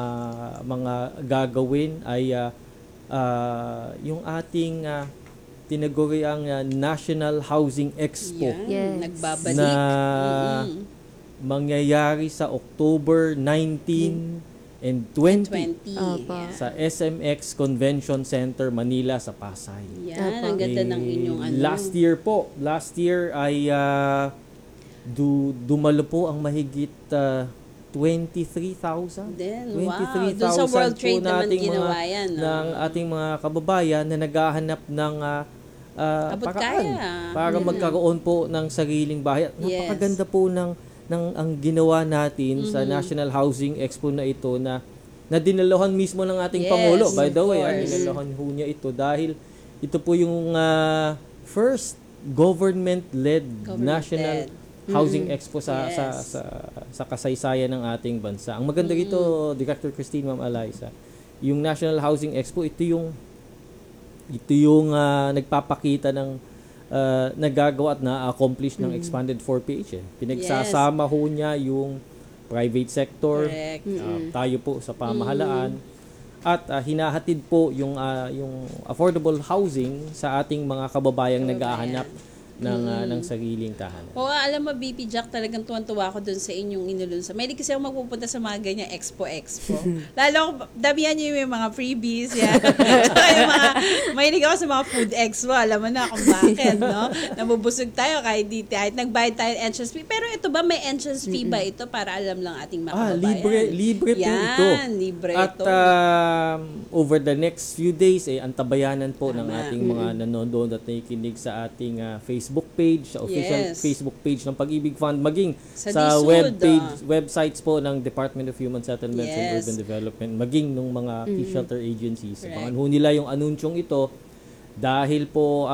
gagawin ay yung ating tinaguriang National Housing Expo nagbabalik na mangyayari sa October 19 and 20 sa SMX Convention Center Manila sa Pasay. Yan, ang ganda ng inyong Last year ay dumalo po ang mahigit 23,000. 23,000 doon sa World Trade naman ginawa yan. Ng ating mga kababayan na naghahanap ng paraan para magkaroon po ng sariling bahay. Napakaganda po ng ang ginawa natin sa National Housing Expo na ito na dinalahan mismo ng ating Pangulo. By the way, dinalahan ho niya ito dahil ito po yung first government-led National Housing Expo sa kasaysayan ng ating bansa. Ang maganda rito, Director Christine, Ma'am Eliza, yung National Housing Expo, ito yung nagpapakita ng nagagawa at na-accomplish ng Expanded 4PH. Pinagsasama ho niya yung private sector, tayo po sa pamahalaan, at hinahatid po yung affordable housing sa ating mga kababayang nag-ahanap ng sariling tahanan. Oo, alam mo, BP Jack, talagang tuwan-tuwa ako dun sa inyong inulunsa. May kasi ako magpupunta sa mga ganyan expo. Lalo, damihan niyo yung mga freebies, yan. Tsaka yung mahilig ako sa mga food expo. Alam mo na kung bakit, no? Nabubusog tayo kahit nagbayad tayo entrance fee. Pero ito ba, may entrance fee ba ito para alam lang ating mga kababayan? Libre po ito. Libre at ito. Over the next few days, antabayanan po ng ating mga nanonood at nakikinig sa ating Facebook page, sa official Facebook page ng Pag-ibig Fund, maging sa websites po ng Department of Human Settlements and Urban Development, maging ng mga key shelter agencies. Abangan ho nila yung anunsyong ito dahil po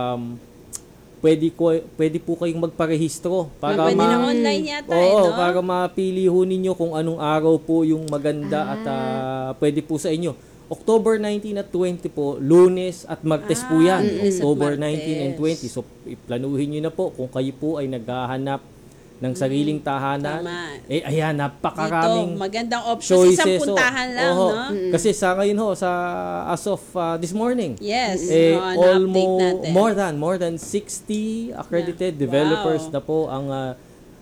pwede po kayong magparehistro para pwede na online yata no? Para mapili ho ninyo kung anong araw po yung maganda at pwede po sa inyo. October 19 at 20 po, Lunes at Martes po yan. October 19 and 20. So, planuhin nyo na po kung kayo po ay naghahanap ng sariling tahanan. Ayan, napakaraming dito, magandang option. Isang puntahan lang, no? Kasi sa ngayon as of this morning, almost more than 60 accredited developers na po ang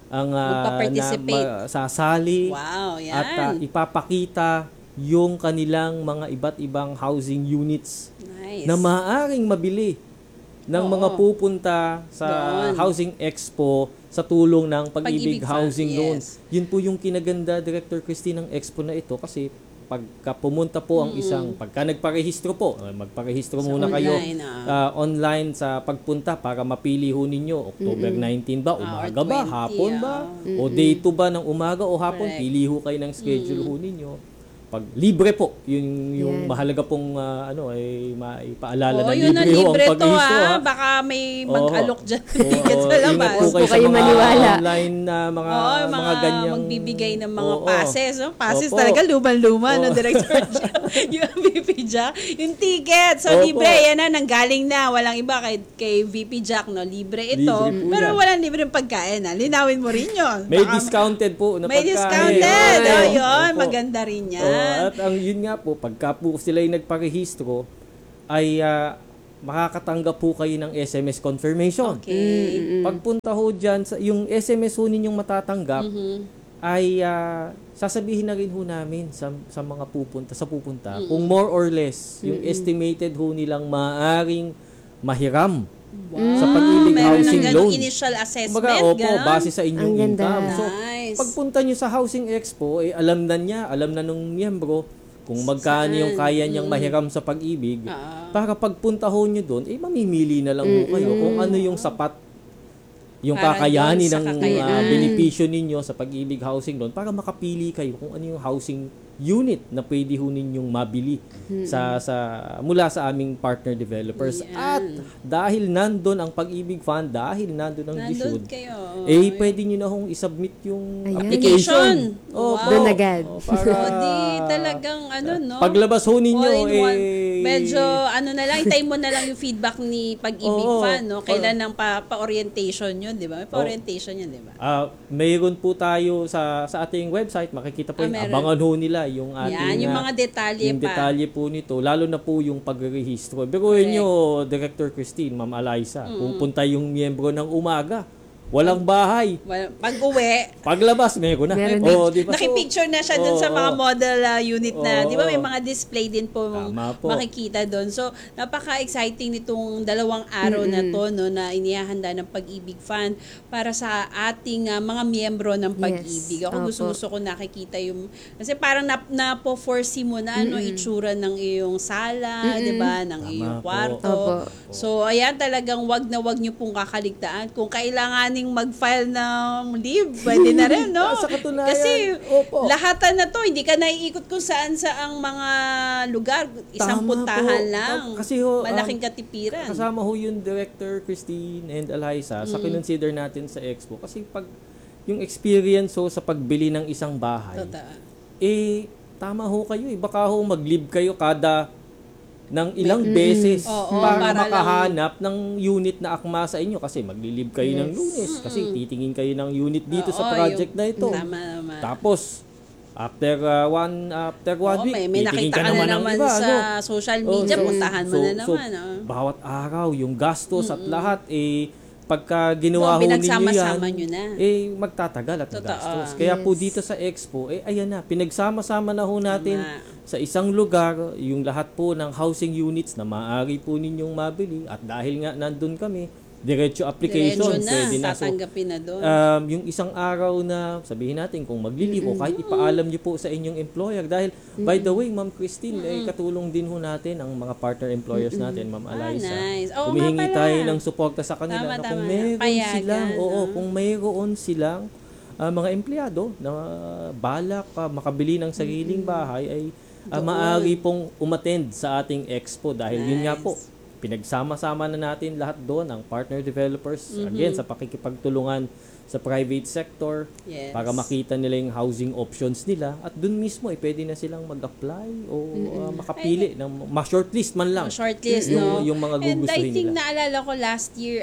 sasali at ipapakita yung kanilang mga iba't ibang housing units na maaaring mabili ng mga pupunta sa Housing Expo sa tulong ng Pag-ibig Housing Loan. Yun po yung kinaganda, Director Christine, ng Expo na ito kasi pagka pumunta po ang pagka nagparehistro po, magparehistro muna kayo online, online sa pagpunta para mapili ho ninyo, October 19 ba, umaga ba, 20, hapon ba, o day 2 ba ng umaga o hapon, pili ho kayo ng schedule ho ninyo. Pag libre po, yung mahalaga pong ay maipaalala na yun libre ho ang libre to paghihistro. Baka may mag-alok dyan ng ticket sa labas. Ingat po kayo sa mga online na mga ganyang magbibigay ng mga passes. No? Passes talaga, luman-luma, no, Director yung VP Jack. Yung ticket, so libre, yan na, nanggaling na. Walang iba kay VP Jack, no? Libre ito. Libre pero yan. walang libre ng pagkain. Ha? Linawin mo rin yun. May discounted po na may pagkain. Discounted. Yun, maganda rin yan. At ang yun nga po, pagka po sila yung nagparehistro, ay makakatanggap po kayo ng SMS confirmation. Okay. Pagpunta ho dyan, yung SMS ho ninyong matatanggap, ay sasabihin na rin ho namin sa mga pupunta, kung more or less, yung estimated ho nilang maaring mahiram sa pag-ibig housing loan. Initial assessment, Kumbaga, base sa inyong income. So, nice. pagpunta nyo sa Housing Expo, alam na nung miyembro kung magkano yung kaya niyang mahiram sa pag-ibig. Para pagpunta ho nyo doon, mamimili na lang ho kayo kung ano yung sapat, yung kakayanin ng benepisyo ninyo sa pag-ibig housing loan para makapili kayo kung ano yung housing unit na pwede ho ninyong mabili mula sa aming partner developers. Yan. At dahil nandun ang Pag-ibig Fund, dahil nandun ang DSUD, pwede nyo na hong isubmit yung application. Doon agad. Di talagang no? Paglabas ho ninyo, medyo na lang, itay mo na lang yung feedback ni Pag-ibig Fund, no? Kailan ng pa-orientation yun, di ba? May pa-orientation yun, di ba? Mayroon po tayo sa ating website, makikita po abangan ho nila yung ating yung mga detalye yung detalye po nito, lalo na po yung pag-rehistro. Pero nyo, Director Christine, Ma'am Eliza, pupunta yung miyembro ng umaga, walang bahay. Pag-uwi, paglabas, meron na. Diba? Nakipicture na siya dun sa mga model unit na, di ba may mga display din po makikita dun. So, napaka-exciting nitong 2 araw na to, no, na inihahanda ng Pag-ibig Fund para sa ating mga miyembro ng Pag-ibig. Ako gusto ko nakikita yung, kasi parang napo-foresee mo na itsura ng iyong sala, di ba, ng iyong kwarto. So, ayan, talagang wag nyo pong kakaligtaan. Kung kailangan mag-file ng leave, pwede na rin, no? Kasi lahatan na to, hindi ka naiikot kung saan sa ang mga lugar, isang puntahan lang. Kasi malaking katipiran. Kasama ho yung Director Christine and Eliza sa kinonsider natin sa Expo. Kasi pag yung experience sa pagbili ng isang bahay, tama ho kayo. Baka ho mag-leave kayo kada ng ilang beses para makahanap ng unit na akma sa inyo kasi maglilib kayo ng Lunes kasi titingin kayo ng unit dito sa project na ito. Tapos after one week may nakita ka na naman iba, sa social media, puntahan mo na naman. Bawat araw yung gastos at lahat pagka ginawa ho ninyo yan, magtatagal at gastos. Kaya po dito sa Expo, ayan na, pinagsama-sama na ho natin sa isang lugar, yung lahat po ng housing units na maaari po ninyong mabili. At dahil nga nandun kami, diretso application. Pwede na. Tatanggapin na doon. Yung isang araw na, sabihin natin, kung maglilibo, kahit ipaalam nyo po sa inyong employer. Dahil, by the way, Ma'am Christine, katulong din ho natin ang mga partner employers natin, Ma'am Eliza. Nice. Humihingi tayo ng suporta sa kanila. Kung mayroon silang mga empleyado na balak makabili ng sariling bahay, ay maaari pong umattend sa ating expo. Dahil yun nga po, pinagsama-sama na natin lahat doon, ang partner developers, again, sa pakikipagtulungan sa private sector, para makita nila yung housing options nila. At doon mismo, pwede na silang mag-apply o makapili, ma-shortlist man lang. Shortlist, yung mga gugustuhin nila. And I think naalala ko last year,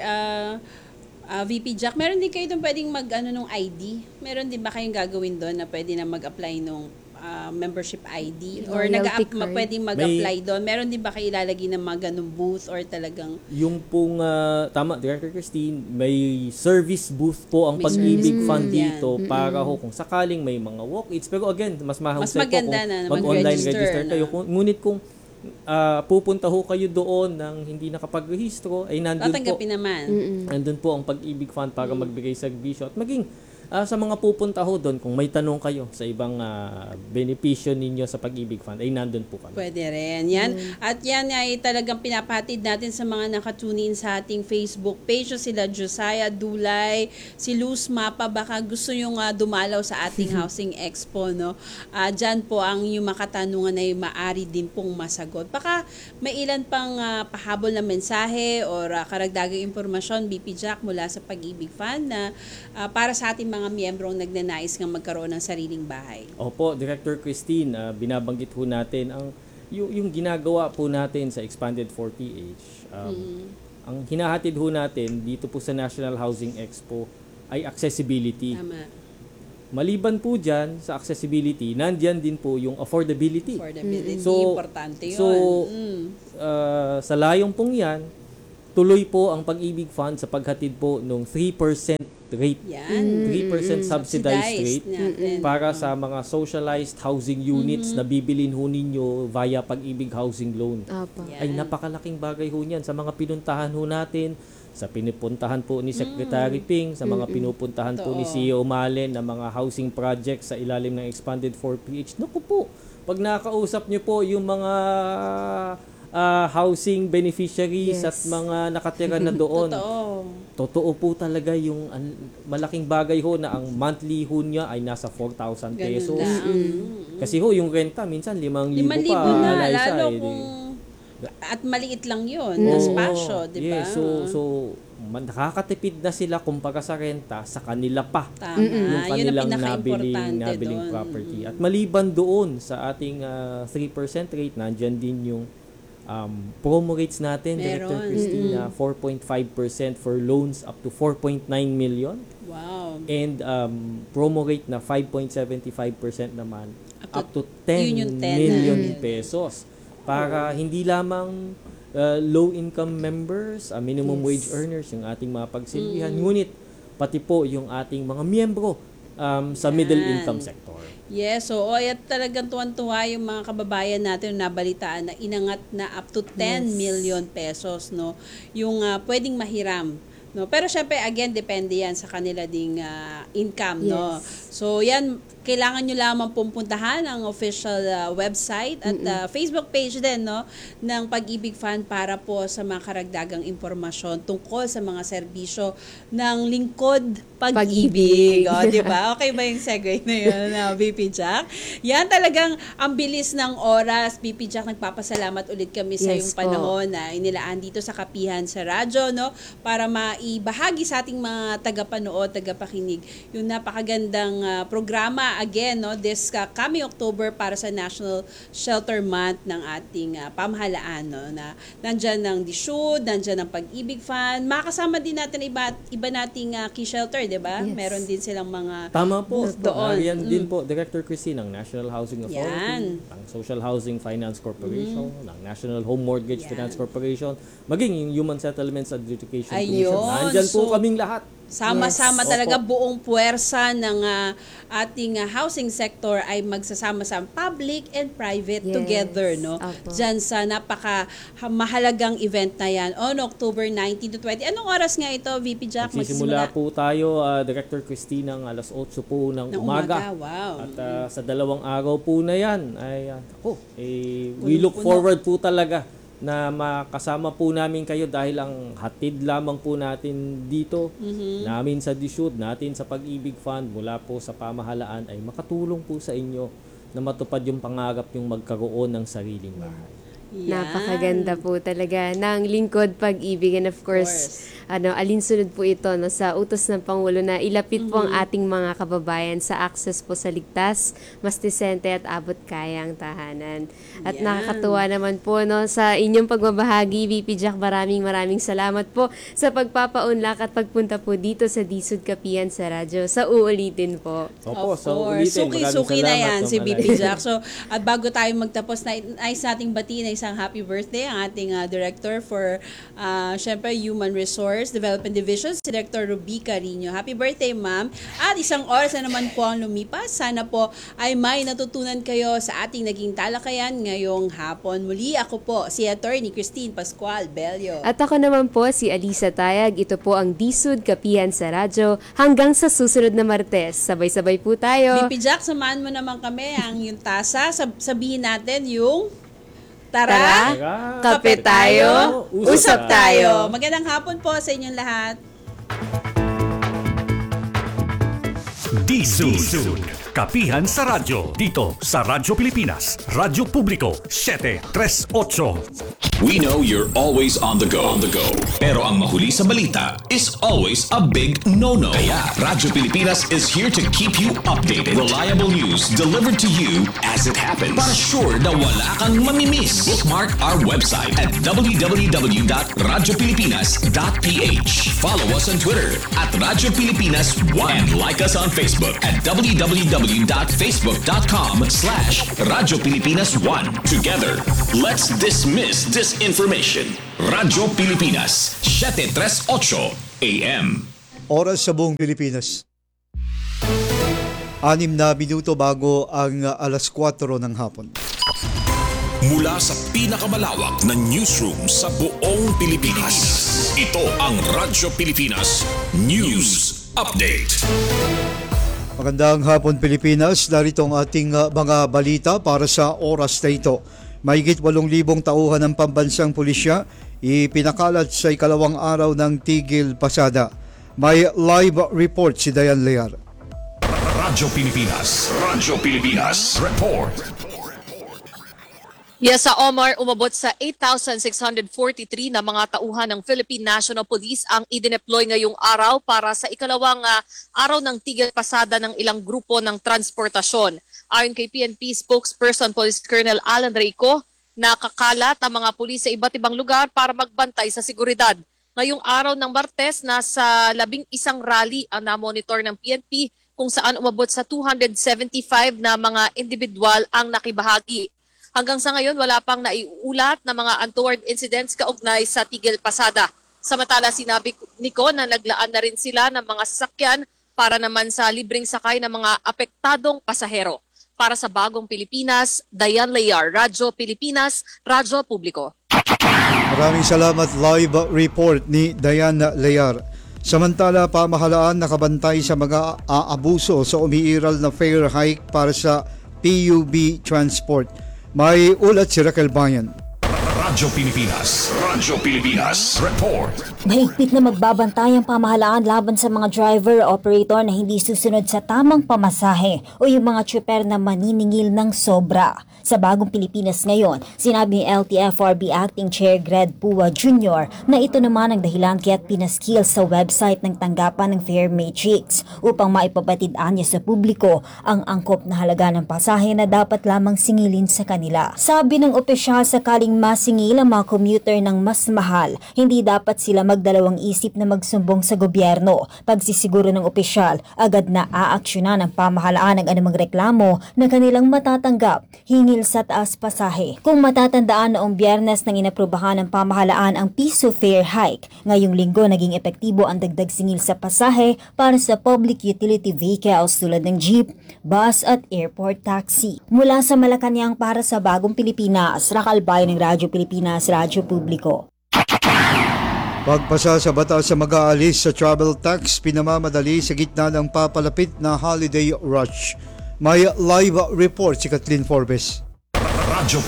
VP Jack, meron din kayo doon pwedeng ng ID? Meron din ba kayong gagawin doon na pwede na mag-apply nung membership ID or pwedeng mag-apply doon? Meron din ba kayo ilalagay ng mga ganung booth or talagang yung pong tama, Director Christine, may service booth po ang Pag-ibig Fund dito para ho kung sakaling may mga walk-ins, pero again mas mahusay po kung mag-online register kayo. Ngunit kung pupunta ho kayo doon nang hindi nakapag-rehistro, ay nandun po ang Pag-ibig Fund para magbigay serbisyo at maging sa mga pupunta ho doon, kung may tanong kayo sa ibang benepisyo ninyo sa Pag-ibig Fund, ay nandun po kami. Pwede rin. Yan. At yan ay talagang pinapahatid natin sa mga nakatune in sa ating Facebook page. So sila Josiah Dulay, si Luz Mapa, baka gusto nyo dumalaw sa ating Housing Expo, no? Dyan po ang yung makatanungan ay maari din pong masagot. Baka may ilan pang pahabol na mensahe or karagdagang impormasyon, BP Jack, mula sa Pag-ibig Fund na para sa ating mga miyembrong nagnanais ng magkaroon ng sariling bahay. Opo, Director Christine, binabanggit ho natin yung ginagawa po natin sa Expanded 4PH. Ang hinahatid ho natin dito po sa National Housing Expo ay accessibility. Tama. Maliban po dyan sa accessibility, nandyan din po yung affordability. Affordability, importante yun. So, sa layong pong yan, tuloy po ang Pag-ibig Fund sa paghatid po ng 3% rate. Yan. 3% subsidized rate natin. para sa mga socialized housing units na bibilin ho ninyo via Pag-ibig Housing Loan. Ay napakalaking bagay ho niyan sa mga pinuntahan ho natin, sa pinupuntahan po ni Secretary Ping, sa mga pinupuntahan po ni CEO Malen na mga housing projects sa ilalim ng Expanded 4PH. Naku po, pag nakausap niyo po yung mga housing beneficiaries at mga nakatira na doon. Totoo po talaga yung malaking bagay ho na ang monthly ho niya ay nasa 4,000 pesos. Kasi ho, yung renta minsan 5,000 pa. Na, lalo kung at maliit lang yun, na spasyo, di ba? Yes, so nakakatipid na sila kumpara sa renta sa kanila pa. Tama. Yung kanilang Yun ang nabiling property. At maliban doon sa ating 3% rate, nandyan din yung promo rates natin, Director Christina, 4.5% for loans up to 4.9 million. Wow. And promo rate na 5.75% naman up to 10 million pesos. Para hindi lamang low-income members, minimum wage earners, yung ating mga pagsilbihan, ngunit pati po yung ating mga miyembro sa middle income sector. Yes, so at talagang tuwan-tuwa yung mga kababayan natin na nabalitaan na inangat na up to 10 million pesos, no, yung pwedeng mahiram, no. Pero syempre again depende yan sa kanila ding income, no. So yan, kailangan nyo lamang pumuntahan ang official website at Facebook page din, no, ng Pag-ibig Fund para po sa mga karagdagang impormasyon tungkol sa mga serbisyo ng lingkod pag-ibig. O, di ba? Okay ba yung segue na yun, BP Jack? Yan talagang ang bilis ng oras. BP Jack, nagpapasalamat ulit kami sa yung panahon na inilaan dito sa Kapihan sa radyo, no, para maibahagi sa ating mga tagapanood, tagapakinig yung napakagandang programa again, no, this coming October para sa National Shelter Month ng ating pamahalaan, no, na nandyan ng DSUD, nandyan ng Pag-ibig Fund, makasama din natin iba nating key shelter, di ba? Meron din silang mga tama po doon. Yan din po, Director Christine, ng National Housing Authority, ng Social Housing Finance Corporation, ng National Home Mortgage Finance Corporation, maging yung Human Settlements Adjudication Commission. Nandyan po kaming lahat. Sama-sama talaga buong puwersa ng ating housing sector ay magsasama sa public and private together, no? Diyan sa napaka mahalagang event na yan on October 19 to 20. Anong oras nga ito, VP Jack? Magsisimula po tayo, Director Christine, ng alas 8 po ng umaga. Wow. At sa 2 araw po na yan, ay we look forward po talaga na makasama po namin kayo dahil ang hatid lamang po natin dito, namin sa DSUD, natin sa Pag-ibig Fund, mula po sa pamahalaan ay makatulong po sa inyo na matupad yung pangarap yung magkaroon ng sariling bahay. Napakaganda po talaga ng lingkod pag-ibig, and of course alinsunod po ito, no, sa utos ng Pangulo na ilapit po ang ating mga kababayan sa access po sa ligtas, mas disente at abot kayang tahanan. At nakakatuwa naman po, no, sa inyong pagbabahagi, VP Jack, maraming salamat po sa pagpapaunlak at pagpunta po dito sa DSUD Kapihan sa radyo. Sa uulitin po. Opo, sa uulitin. Suki-suki na yan si VP Jack. So, at bago tayo magtapos, nais nating batiin, nais isang happy birthday ang ating Director for syempre Human Resource Development Division, si Director Ruby Carino. Happy birthday, ma'am. At isang oras na naman po ang lumipas. Sana po ay may natutunan kayo sa ating naging talakayan ngayong hapon. Muli ako po si Attorney Christine Pascual Bello. At ako naman po si Alisa Tayag. Ito po ang DSUD Kapihan sa Radyo. Hanggang sa susunod na Martes. Sabay-sabay po tayo. BP Jack, samahan mo naman kami ang yung tasa. Sabihin natin yung Tara, kape tayo, usap tayo. Magandang hapon po sa inyong lahat. DSUD Kapihan sa Radyo. Dito sa Radyo Pilipinas. Radyo Publiko 738. We know you're always on the go. Pero ang mahuli sa balita is always a big no-no. Kaya Radyo Pilipinas is here to keep you updated. Reliable news delivered to you as it happens. Para sure na wala kang mamimiss. Bookmark our website at www.radiopilipinas.ph. Follow us on Twitter at Radyo Pilipinas 1 and like us on Facebook at www.facebook.com/Radyo Pilipinas 1. Together, let's dismiss disinformation. Radyo Pilipinas, 738 AM. Oras sa buong Pilipinas. 6 na minuto bago ang alas 4 ng hapon. Mula sa pinakamalawak na newsroom sa buong Pilipinas. Ito ang Radyo Pilipinas News Update. Magandang hapon Pilipinas, narito ang ating mga balita para sa oras na ito. Mahigit 8,000 tauhan ng pambansang pulisya ipinakalat sa ikalawang araw ng Tigil Pasada. May live report si Dayan Lear. Radyo Pilipinas Report. Yes, sa Omar, umabot sa 8,643 na mga tauhan ng Philippine National Police ang idineploy ngayong araw para sa ikalawang araw ng tigil pasada ng ilang grupo ng transportasyon. Ayon kay PNP spokesperson Police Colonel Alan Reyco, nakakalat ang mga pulis sa iba't ibang lugar para magbantay sa seguridad. Ngayong araw ng Martes, nasa 11 rally ang namonitor ng PNP kung saan umabot sa 275 na mga individual ang nakibahagi. Hanggang sa ngayon, wala pang naiulat na mga untoward incidents kaugnay sa Tigil Pasada. Samantala, sinabi Nico na naglaan na rin sila ng mga sasakyan para naman sa libreng sakay ng mga apektadong pasahero. Para sa Bagong Pilipinas, Dayan Lear, Radyo Pilipinas, Radyo Publiko. Maraming salamat, live report ni Dayan Lear. Samantala, pamahalaan nakabantay sa mga aabuso sa umiiral na fare hike para sa PUB Transport. May ulat si Raquel Bayan. Radyo Pilipinas Report. Mahigpit na magbabantay ang pamahalaan laban sa mga driver-operator na hindi susunod sa tamang pamasahe o yung mga tripper na maniningil ng sobra. Sa Bagong Pilipinas ngayon, sinabi ni LTFRB Acting Chair Gred Pua Jr. na ito naman ang dahilan kaya't pinaskil sa website ng tanggapan ng Fare Matrix upang maipabatid niya sa publiko ang angkop na halaga ng pasahe na dapat lamang singilin sa kanila. Sabi ng opisyal, sakaling masingil ang mga commuter ng mas mahal, hindi dapat sila magdalawang isip na magsumbong sa gobyerno. Pagsisiguro ng opisyal, agad na aaksyonan ng pamahalaan ang anumang reklamo na kanilang matatanggap hingi sa taas pasahe. Kung matatandaan, noong Biyernes nang inaprubahan ng pamahalaan ang piso fare hike, ngayong linggo naging epektibo ang dagdag singil sa pasahe para sa public utility vehicles tulad ng jeep, bus at airport taxi. Mula sa Malacanang para sa Bagong Pilipinas, Raquel Bayan ng Radyo Pilipinas, Radyo Publiko. Pagpasa sa batas sa mag-aalis sa travel tax, pinamamadali sa gitna ng papalapit na holiday rush. May live report si Kathleen Forbes. Radyo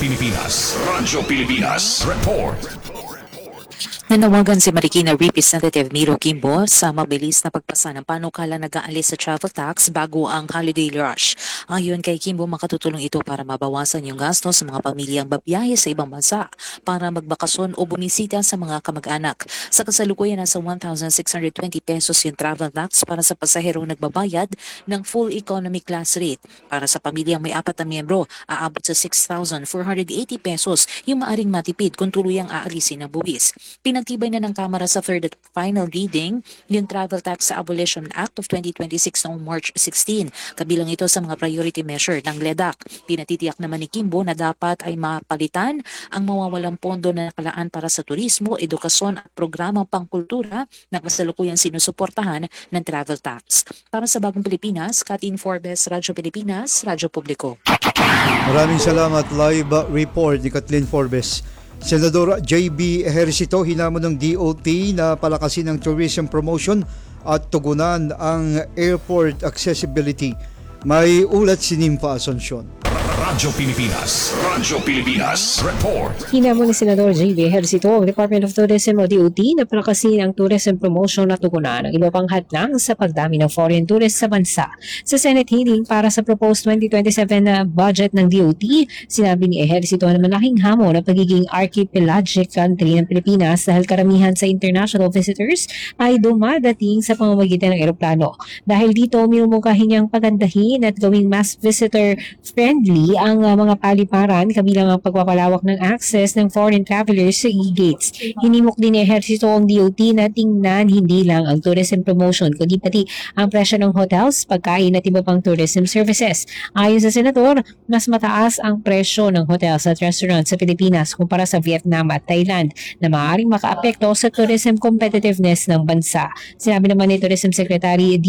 Pilipinas Report. Nanawagan si Marikina Representative Miro Kimbo sa mabilis na pagpasa ng panukala nag-aalis sa travel tax bago ang holiday rush. Ayon kay Kimbo, makatutulong ito para mabawasan yung gasto sa mga pamilyang babiyahe sa ibang bansa para magbakasyon o bumisita sa mga kamag-anak. Sa kasalukuyan, nasa 1,620 pesos yung travel tax para sa pasaherong nagbabayad ng full economy class rate. Para sa pamilyang may 4 na miyembro, aabot sa 6,480 pesos yung maaring matipid kung tuluyang aalisin ng buwis. Pinagtibay na ng Kamara sa third at final reading yung Travel Tax Abolition Act of 2026 noong March 16. Kabilang ito sa mga priority measure ng LEDAC. Pinatitiyak naman ni Kimbo na dapat ay mapalitan ang mawawalang pondo na nakalaan para sa turismo, edukasyon at programang pangkultura na kasalukuyang sinusuportahan ng travel tax. Para sa Bagong Pilipinas, Katin Forbes, Radyo Pilipinas, Radyo Publiko. Maraming salamat. Live report ni Kathleen Forbes. Senador JB Ejercito hinamon ng DOT na palakasin ang tourism promotion at tugunan ang airport accessibility. May ulat si Nympha Asuncion. Radyo Pilipinas Report. Hinamon ni Senador J.B. Ejercito ang Department of Tourism o DOT na palakasin ang tourism promotion at tugunan ng iba pang hadlang sa pagdami ng foreign tourists sa bansa. Sa Senate hearing para sa proposed 2027 na budget ng DOT, sinabi ni Ejercito na malaking hamon ang pagiging archipelagic country ng Pilipinas dahil karamihan sa international visitors ay dumadating sa pamamagitan ng eroplano. Dahil dito, minumungkahin niyang pagandahin at gawing mas visitor-friendly ang mga paliparan kabilang ang pagpapalawak ng access ng foreign travelers sa e-gates. Hinimok din ni Ejercito ang DOT na tingnan hindi lang ang tourism promotion kundi pati ang presyo ng hotels, pagkain at iba pang tourism services. Ayon sa Senador, mas mataas ang presyo ng hotels at restaurants sa Pilipinas kumpara sa Vietnam at Thailand na maaaring makaapekto sa tourism competitiveness ng bansa. Sinabi naman ni Tourism Secretary